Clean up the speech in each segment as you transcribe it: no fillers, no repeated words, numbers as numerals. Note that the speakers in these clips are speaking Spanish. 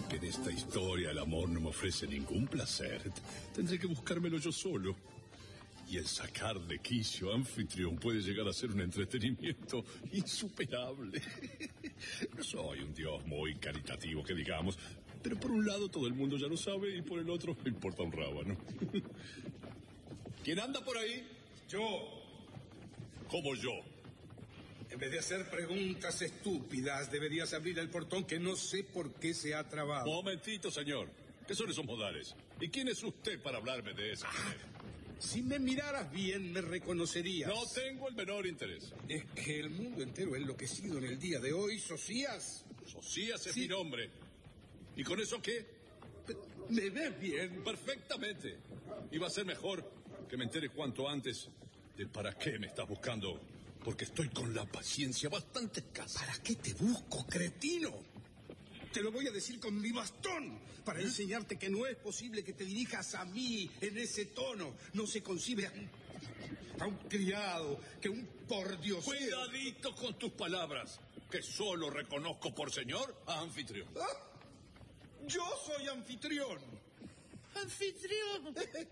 que en esta historia el amor no me ofrece ningún placer, tendré que buscármelo yo solo. Y el sacar de quicio a anfitrión puede llegar a ser un entretenimiento insuperable. No soy un dios muy caritativo, que digamos, pero por un lado todo el mundo ya lo sabe y por el otro me importa un rábano. ¿Quién anda por ahí? Yo. ¿Cómo yo? En vez de hacer preguntas estúpidas, deberías abrir el portón que no sé por qué se ha trabado. Momentito, señor. ¿Qué son esos modales? ¿Y quién es usted para hablarme de esa manera? Si me miraras bien, me reconocerías. No tengo el menor interés. Es que el mundo entero ha enloquecido en el día de hoy, Socias. Socias es mi nombre. ¿Y con eso qué? ¿Me ves bien? Perfectamente. Iba a ser mejor que me entere cuanto antes de para qué me estás buscando, porque estoy con la paciencia bastante escasa. ¿Para qué te busco, cretino? Te lo voy a decir con mi bastón, para enseñarte que no es posible que te dirijas a mí en ese tono. No se concibe a un criado, que un pordiosero. Cuidadito con tus palabras, que solo reconozco por señor a anfitrión. ¿Ah? Yo soy anfitrión. ¡Anfitrión!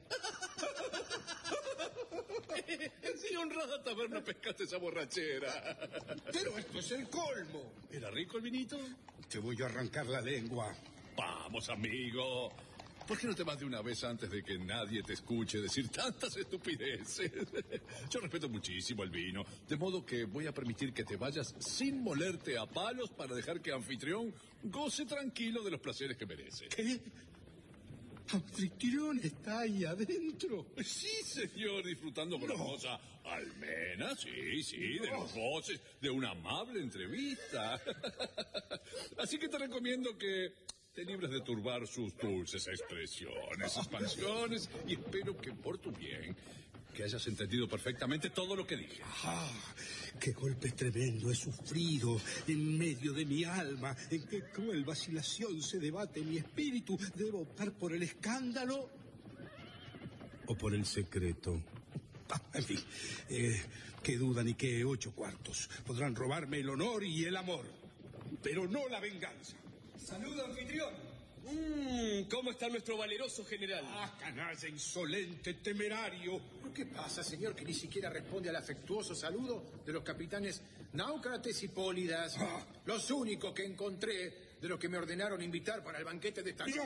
¿En qué honrada taberna pescaste esa borrachera? Pero esto es el colmo. ¿Era rico el vinito? Te voy a arrancar la lengua. Vamos, amigo. ¿Por qué no te vas de una vez antes de que nadie te escuche decir tantas estupideces? Yo respeto muchísimo el vino, de modo que voy a permitir que te vayas sin molerte a palos para dejar que anfitrión goce tranquilo de los placeres que merece. ¿Qué? ¿Anfitrión está ahí adentro? Sí, señor, disfrutando con la hermosa almena, sí, de los goces de una amable entrevista. Así que te recomiendo que te libres de turbar sus dulces expresiones, expansiones, y espero que por tu bien, que hayas entendido perfectamente todo lo que dije. ¡Ah! ¡Qué golpe tremendo he sufrido en medio de mi alma! En qué cruel vacilación se debate mi espíritu. ¿Debo optar por el escándalo o por el secreto? En fin, qué duda ni qué 8 cuartos. Podrán robarme el honor y el amor, pero no la venganza. ¡Saludo, anfitrión! ¿Cómo está nuestro valeroso general? ¡Ah, canalla insolente, temerario! ¿Pero qué pasa, señor, que ni siquiera responde al afectuoso saludo de los capitanes Náucrates y Pólidas? Los únicos que encontré de los que me ordenaron invitar para el banquete de esta noche.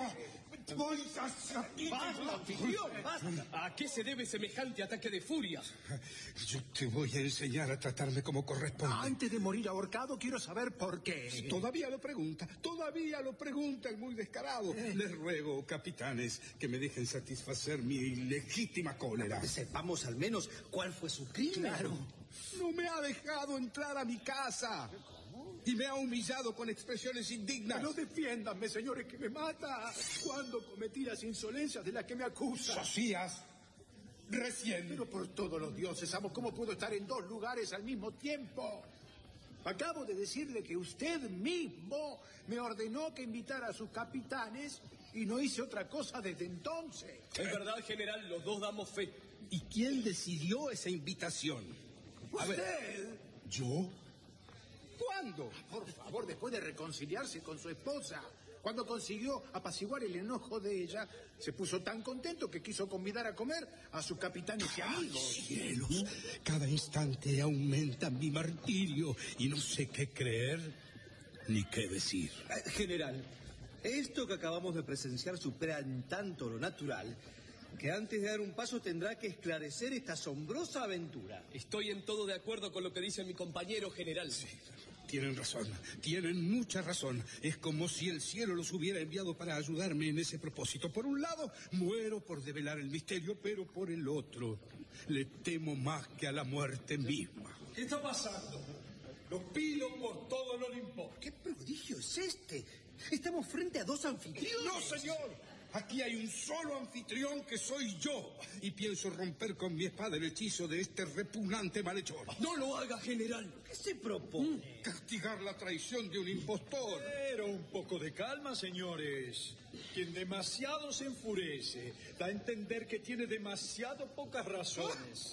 ¡Basta, anfitrión! ¡Basta! ¿A qué se debe semejante ataque de furia? Yo te voy a enseñar a tratarme como corresponde. Antes de morir ahorcado, quiero saber por qué. Todavía lo pregunta el muy descarado. Les ruego, capitanes, que me dejen satisfacer mi ilegítima cólera. Sepamos al menos cuál fue su crimen. Claro. No me ha dejado entrar a mi casa. Y me ha humillado con expresiones indignas. Pero defiéndanme, señores, que me mata. ¿Cuándo cometí las insolencias de las que me acusan? Socias, recién. Pero por todos los dioses, amo, ¿cómo puedo estar en 2 lugares al mismo tiempo? Acabo de decirle que usted mismo me ordenó que invitara a sus capitanes y no hice otra cosa desde entonces. Es verdad, general, los dos damos fe. ¿Y quién decidió esa invitación? ¿Usted? ¿Yo? ¿Cuándo? Por favor, después de reconciliarse con su esposa, cuando consiguió apaciguar el enojo de ella, se puso tan contento que quiso convidar a comer a sus capitanes y amigos. ¡Cielos! Cada instante aumenta mi martirio y no sé qué creer ni qué decir. General, esto que acabamos de presenciar supera en tanto lo natural que antes de dar un paso tendrá que esclarecer esta asombrosa aventura. Estoy en todo de acuerdo con lo que dice mi compañero general. Sí, tienen razón, tienen mucha razón. Es como si el cielo los hubiera enviado para ayudarme en ese propósito. Por un lado, muero por develar el misterio, pero por el otro, le temo más que a la muerte misma. ¿Qué está pasando? Los pido por todo el Olimpo. ¿Qué prodigio es este? Estamos frente a 2 anfitriones. ¡No, señor! Aquí hay un solo anfitrión que soy yo. Y pienso romper con mi espada el hechizo de este repugnante malhechor. ¡No lo haga, general! ¿Qué se propone? Castigar la traición de un impostor. Pero un poco de calma, señores. Quien demasiado se enfurece da a entender que tiene demasiado pocas razones.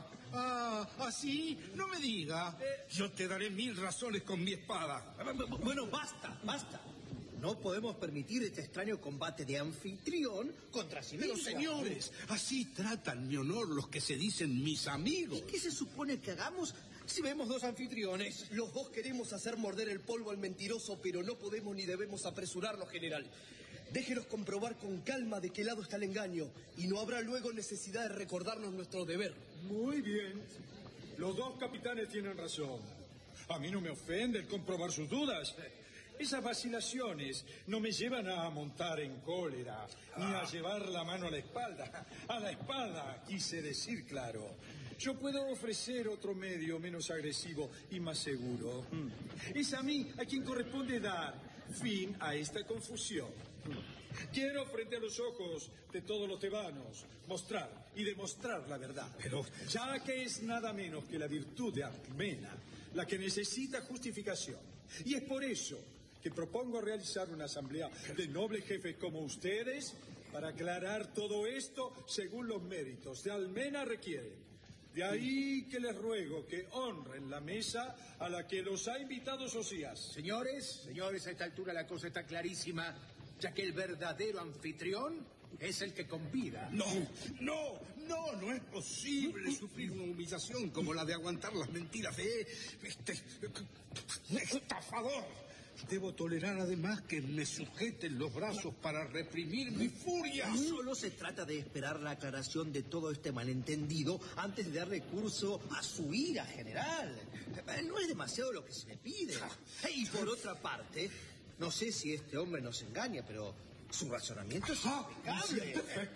¿Así? No me diga. Yo te daré 1000 razones con mi espada. Bueno, basta. No podemos permitir este extraño combate de anfitrión contra sí mismo. Pero señores, así tratan mi honor los que se dicen mis amigos. ¿Y qué se supone que hagamos si vemos dos anfitriones? Los dos queremos hacer morder el polvo al mentiroso, pero no podemos ni debemos apresurarnos, general. Déjenos comprobar con calma de qué lado está el engaño y no habrá luego necesidad de recordarnos nuestro deber. Muy bien. Los dos capitanes tienen razón. A mí no me ofende el comprobar sus dudas. Esas vacilaciones no me llevan a montar en cólera, ni a llevar la mano a la espalda. A la espada, quise decir, claro. Yo puedo ofrecer otro medio menos agresivo y más seguro. Es a mí a quien corresponde dar fin a esta confusión. Quiero, frente a los ojos de todos los tebanos, mostrar y demostrar la verdad. Pero ya que es nada menos que la virtud de Alcmena la que necesita justificación. Y es por eso que propongo realizar una asamblea de nobles jefes como ustedes para aclarar todo esto según los méritos de Alcmena requieren. De ahí que les ruego que honren la mesa a la que los ha invitado Socias. Señores, a esta altura la cosa está clarísima, ya que el verdadero anfitrión es el que convida. no es posible sufrir una humillación como la de aguantar las mentiras de este estafador. Debo tolerar además que me sujeten los brazos para reprimir mi furia. Solo se trata de esperar la aclaración de todo este malentendido antes de darle curso a su ira, general. No es demasiado lo que se le pide. Y por otra parte, no sé si este hombre nos engaña, pero su razonamiento es impecable.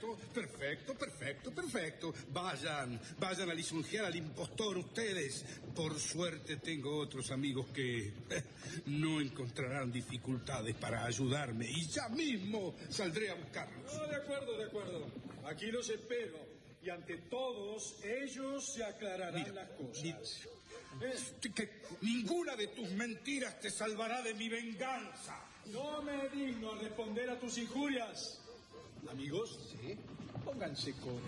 Perfecto. Vayan a lisonjear al impostor ustedes. Por suerte tengo otros amigos que no encontrarán dificultades para ayudarme y ya mismo saldré a buscarlos. No, de acuerdo. Aquí los espero y ante todos ellos se aclararán las cosas. Que ninguna de tus mentiras te salvará de mi venganza. No me digno a responder a tus injurias. Amigos, ¿sí? Pónganse cómodos.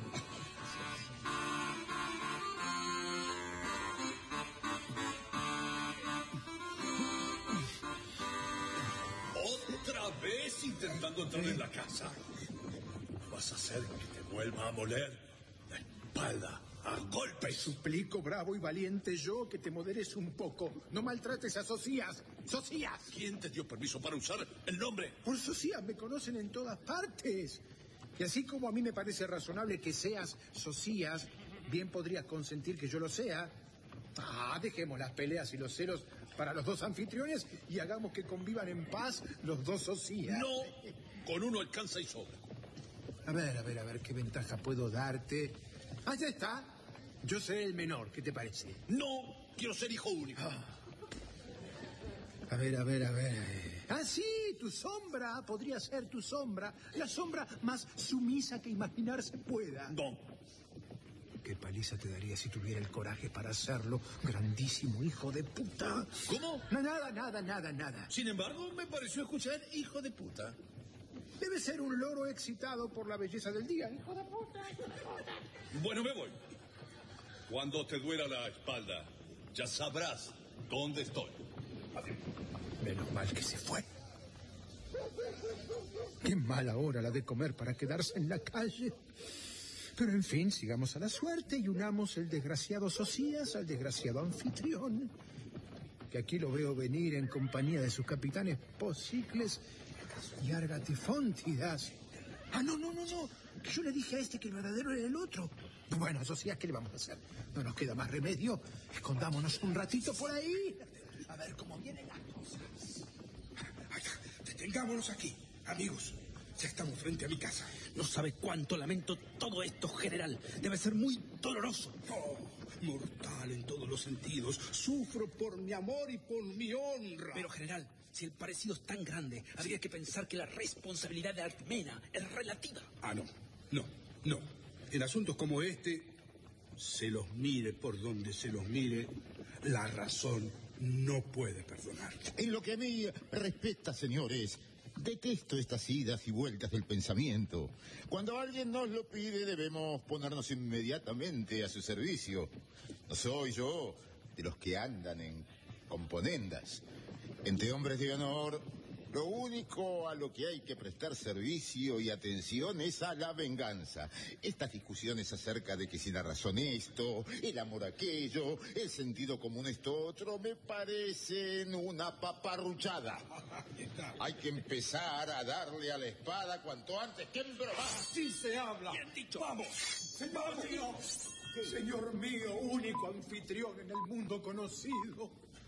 Otra vez intentando entrar en la casa. Vas a hacer que te vuelva a moler la espalda a golpes. Suplico, bravo y valiente yo, que te moderes un poco. No maltrates a Socias. ¡Socias! ¿Quién te dio permiso para usar el nombre? Por Socias me conocen en todas partes. Y así como a mí me parece razonable que seas Socias, bien podrías consentir que yo lo sea. Dejemos las peleas y los celos para los dos anfitriones y hagamos que convivan en paz los dos Socias. No, con uno alcanza y sobra. A ver, ¿qué ventaja puedo darte? Ya está. Yo seré el menor, ¿qué te parece? No, quiero ser hijo único. A ver. Sí, tu sombra, podría ser tu sombra. La sombra más sumisa que imaginarse pueda. No. ¿Qué paliza te daría si tuviera el coraje para hacerlo, grandísimo hijo de puta? ¿Cómo? Nada. Sin embargo, me pareció escuchar hijo de puta. Debe ser un loro excitado por la belleza del día, hijo de puta. Bueno, me voy. Cuando te duela la espalda, ya sabrás dónde estoy. Menos mal que se fue. Qué mala hora la de comer para quedarse en la calle. Pero en fin, sigamos a la suerte y unamos el desgraciado Socias al desgraciado anfitrión, que aquí lo veo venir en compañía de sus capitanes Posicles y Argatifóntidas. No. Yo le dije a este que el verdadero era el otro. Bueno, Socias, ¿qué le vamos a hacer? No nos queda más remedio. Escondámonos un ratito por ahí. A ver cómo vienen las cosas. Detengámonos aquí, amigos. Ya estamos frente a mi casa. No sabe cuánto lamento todo esto, general. Debe ser muy doloroso. Mortal en todos los sentidos. Sufro por mi amor y por mi honra. Pero, general, si el parecido es tan grande, habría que pensar que la responsabilidad de Alcmena es relativa. No. En asuntos como este, se los mire por donde se los mire, la razón no puede perdonar. En lo que a mí respecta, señores, detesto estas idas y vueltas del pensamiento. Cuando alguien nos lo pide, debemos ponernos inmediatamente a su servicio. No soy yo de los que andan en componendas. Entre hombres de honor, Lo único a lo que hay que prestar servicio y atención es a la venganza. Estas discusiones acerca de que si la razón esto, el amor aquello, el sentido común esto otro, me parecen una paparruchada. Hay que empezar a darle a la espada cuanto antes que embromar. Así se habla. Bien dicho. Vamos, señor mío. Señor mío, único anfitrión en el mundo conocido.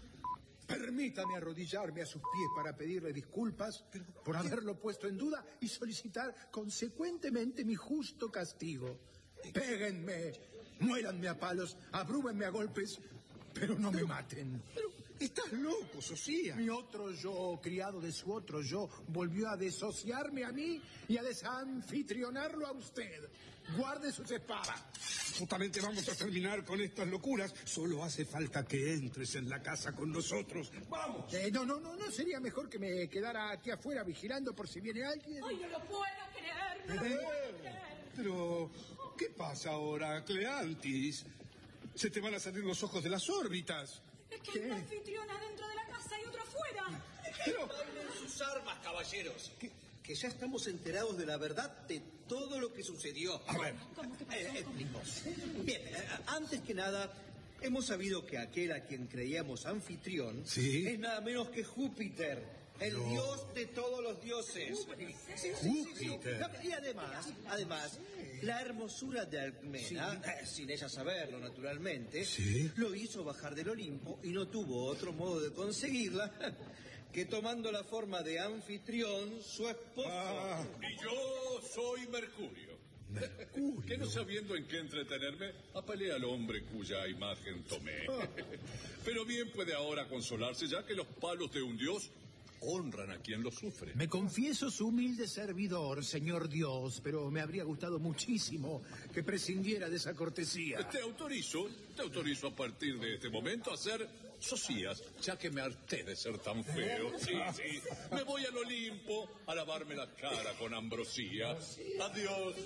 Permítame arrodillarme a sus pies para pedirle disculpas por haberlo puesto en duda y solicitar consecuentemente mi justo castigo. Péguenme, muéranme a palos, abrúmenme a golpes, pero no me maten. Pero estás loco, Socia. Mi otro yo, criado de su otro yo, volvió a desociarme a mí y a desanfitrionarlo a usted. Guarde sus espadas. Justamente vamos a terminar con estas locuras. Solo hace falta que entres en la casa con nosotros. ¡Vamos! No, sería mejor que me quedara aquí afuera vigilando por si viene alguien. ¡Ay, no lo puedo creer! ¡No lo puedo creer! Pero, ¿qué pasa ahora, Cleantis? Se te van a salir los ojos de las órbitas. Es que hay un anfitrión adentro de la casa y otro afuera. Pero, Bailen sus armas, caballeros. Que ya estamos enterados de la verdad de todo lo que sucedió. a ver, ¿Cómo que pasó? Explico. Bien, antes que nada, hemos sabido que aquel a quien creíamos anfitrión ¿Sí? es nada menos que Júpiter, el dios de todos los dioses. Júpiter. No, y además, la hermosura de Alcmena, sin ella saberlo naturalmente, ¿Sí? lo hizo bajar del Olimpo y no tuvo otro modo de conseguirla que tomando la forma de anfitrión, su esposo. Y yo soy Mercurio. Que no sabiendo en qué entretenerme, apelé al hombre cuya imagen tomé. Pero bien puede ahora consolarse, ya que los palos de un dios honran a quien lo sufre. Me confieso su humilde servidor, señor Dios, pero me habría gustado muchísimo que prescindiera de esa cortesía. Te autorizo a partir de este momento a ser socias, ya que me harté de ser tan feo. Sí. Me voy al Olimpo a lavarme la cara con ambrosía. Adiós.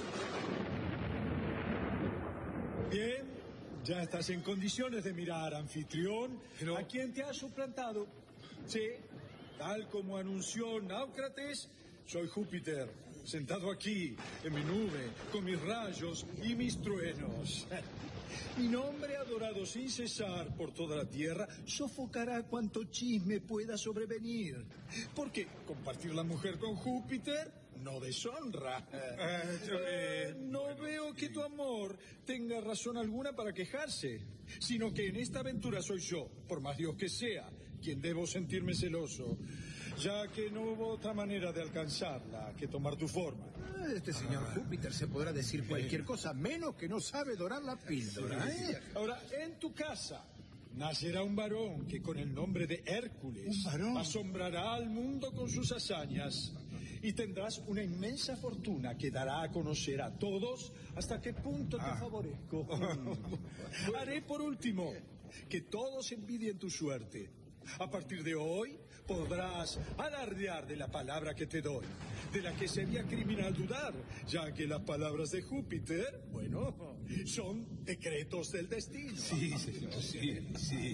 Bien, ya estás en condiciones de mirar, anfitrión, a quien te ha suplantado. Sí, tal como anunció Náucrates, soy Júpiter, sentado aquí, en mi nube, con mis rayos y mis truenos. Mi nombre, adorado sin cesar por toda la tierra, sofocará cuanto chisme pueda sobrevenir. Porque compartir la mujer con Júpiter no deshonra. No veo que tu amor tenga razón alguna para quejarse, sino que en esta aventura soy yo, por más Dios que sea, quien debo sentirme celoso, ya que no hubo otra manera de alcanzarla que tomar tu forma. Este señor Júpiter se podrá decir cualquier cosa, menos que no sabe dorar la píldora. Ahora, en tu casa nacerá un varón que con el nombre de Hércules asombrará al mundo con sus hazañas. Y tendrás una inmensa fortuna que dará a conocer a todos hasta qué punto te favorezco. Haré por último que todos envidien tu suerte. A partir de hoy podrás alardear de la palabra que te doy, de la que sería criminal dudar, ya que las palabras de Júpiter, bueno, son decretos del destino. Sí, señor, sí.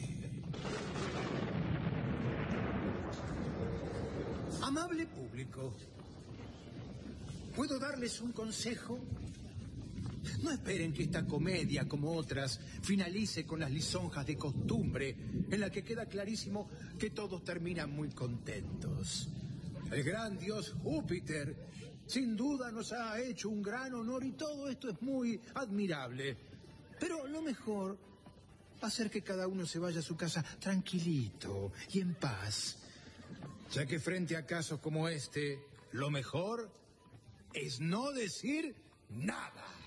Amable público, ¿puedo darles un consejo? No esperen que esta comedia, como otras, finalice con las lisonjas de costumbre, en la que queda clarísimo que todos terminan muy contentos. El gran dios Júpiter, sin duda, nos ha hecho un gran honor y todo esto es muy admirable. Pero lo mejor va a ser que cada uno se vaya a su casa tranquilito y en paz, ya que frente a casos como este, lo mejor es no decir nada.